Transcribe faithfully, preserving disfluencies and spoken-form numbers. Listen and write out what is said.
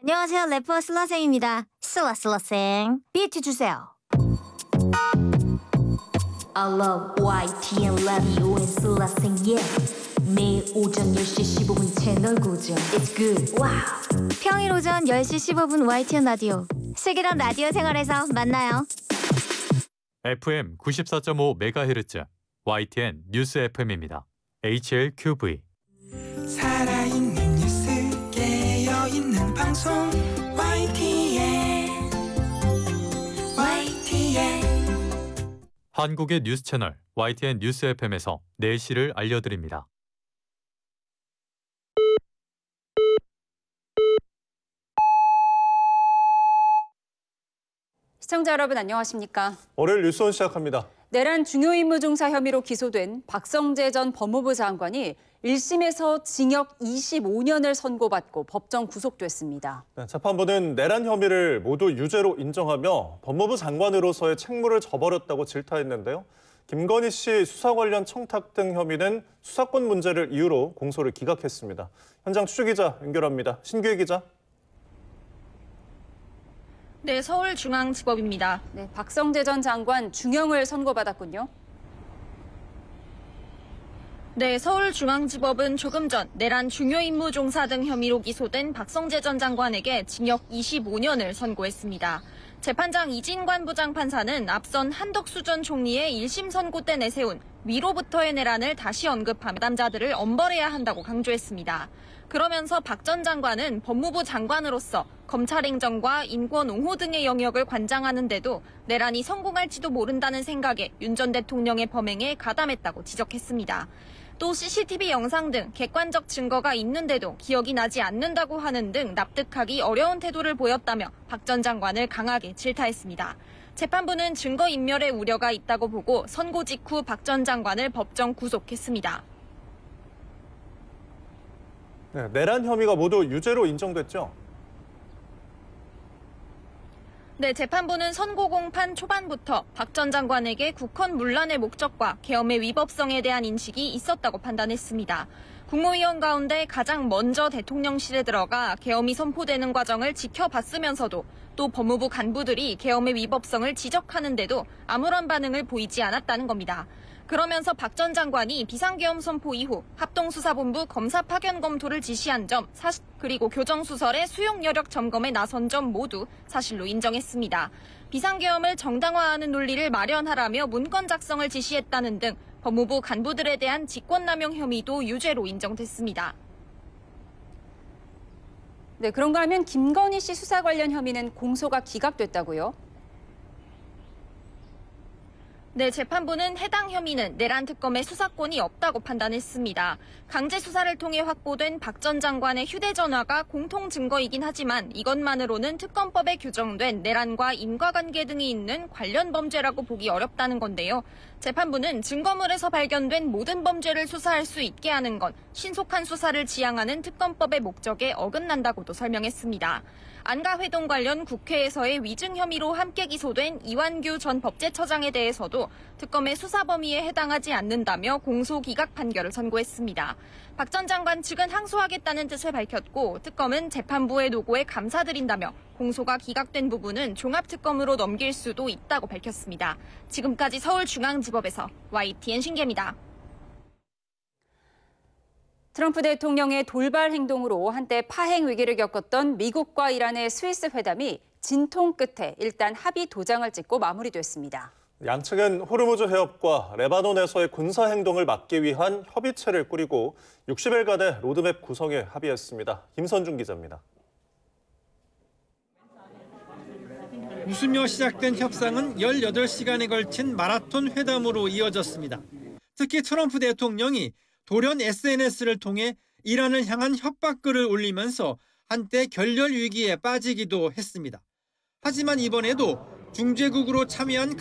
안녕하세요. 래퍼 슬라생입니다. 슬라슬라생. 비트 주세요. I love 와이티엔 라디오엔 슬라생 yeah. 매일 오전 열 시 십오 분 채널 고정. It's good. wow. 평일 오전 열 시 십오 분 와이티엔 라디오. 슬기로운 라디오 생활에서 만나요. 에프엠 구십사 점 오 메가헤르츠 와이티엔 뉴스 에프엠입니다. 에이치엘큐브이 살아있는 뉴스 깨어있는 방송 와이티엔 와이티엔 한국의 뉴스 채널 와이티엔 뉴스 에프엠에서 내일시를 알려드립니다. 시청자 여러분 안녕하십니까? 월요일 뉴스원 시작합니다. 내란 중요임무종사 혐의로 기소된 박성재 전 법무부 장관이 일 심에서 징역 이십오 년을 선고받고 법정 구속됐습니다. 네, 재판부는 내란 혐의를 모두 유죄로 인정하며 법무부 장관으로서의 책무를 저버렸다고 질타했는데요. 김건희 씨 수사 관련 청탁 등 혐의는 수사권 문제를 이유로 공소를 기각했습니다. 현장 추적 기자 연결합니다. 신규혜 기자. 네, 서울중앙지법입니다. 네, 박성재 전 장관 중형을 선고받았군요. 네, 서울중앙지법은 조금 전 내란 중요임무종사 등 혐의로 기소된 박성재 전 장관에게 징역 이십오 년을 선고했습니다. 재판장 이진관 부장판사는 앞선 한덕수 전 총리의 일 심 선고 때 내세운 위로부터의 내란을 다시 언급하며 담자들을 엄벌해야 한다고 강조했습니다. 그러면서 박 전 장관은 법무부 장관으로서 검찰행정과 인권 옹호 등의 영역을 관장하는데도 내란이 성공할지도 모른다는 생각에 윤 전 대통령의 범행에 가담했다고 지적했습니다. 또 씨씨티비 영상 등 객관적 증거가 있는데도 기억이 나지 않는다고 하는 등 납득하기 어려운 태도를 보였다며 박 전 장관을 강하게 질타했습니다. 재판부는 증거인멸의 우려가 있다고 보고 선고 직후 박 전 장관을 법정 구속했습니다. 네, 내란 혐의가 모두 유죄로 인정됐죠? 네, 재판부는 선고 공판 초반부터 박 전 장관에게 국헌 문란의 목적과 계엄의 위법성에 대한 인식이 있었다고 판단했습니다. 국무위원 가운데 가장 먼저 대통령실에 들어가 계엄이 선포되는 과정을 지켜봤으면서도 또 법무부 간부들이 계엄의 위법성을 지적하는데도 아무런 반응을 보이지 않았다는 겁니다. 그러면서 박 전 장관이 비상계엄 선포 이후 합동수사본부 검사 파견 검토를 지시한 점, 사실, 그리고 교정수설의 수용 여력 점검에 나선 점 모두 사실로 인정했습니다. 비상계엄을 정당화하는 논리를 마련하라며 문건 작성을 지시했다는 등 법무부 간부들에 대한 직권남용 혐의도 유죄로 인정됐습니다. 네, 그런가 하면 김건희 씨 수사 관련 혐의는 공소가 기각됐다고요? 네, 재판부는 해당 혐의는 내란 특검의 수사권이 없다고 판단했습니다. 강제 수사를 통해 확보된 박 전 장관의 휴대전화가 공통 증거이긴 하지만 이것만으로는 특검법에 규정된 내란과 인과관계 등이 있는 관련 범죄라고 보기 어렵다는 건데요. 재판부는 증거물에서 발견된 모든 범죄를 수사할 수 있게 하는 건 신속한 수사를 지향하는 특검법의 목적에 어긋난다고도 설명했습니다. 안가회동 관련 국회에서의 위증 혐의로 함께 기소된 이완규 전 법제처장에 대해서도 특검의 수사 범위에 해당하지 않는다며 공소 기각 판결을 선고했습니다. 박 전 장관 측은 항소하겠다는 뜻을 밝혔고 특검은 재판부의 노고에 감사드린다며 공소가 기각된 부분은 종합특검으로 넘길 수도 있다고 밝혔습니다. 지금까지 서울중앙지법에서 와이티엔 신기입니다. 트럼프 대통령의 돌발 행동으로 한때 파행 위기를 겪었던 미국과 이란의 스위스 회담이 진통 끝에 일단 합의 도장을 찍고 마무리됐습니다. 양측은 호르무즈 해협과 레바논에서의 군사 행동을 막기 위한 협의체를 꾸리고 육십 일간의 로드맵 구성에 합의했습니다. 김선중 기자입니다. 웃으며 시작된 협상은 열여덟 시간에 걸친 마라톤 회담으로 이어졌습니다. 특히 트럼프 대통령이 돌연 에스엔에스를 통해 이란을 향한 협박글을 올리면서 한때 결렬 위기에 빠지기도 했습니다. 하지만 이번에도 중재국으로 참여한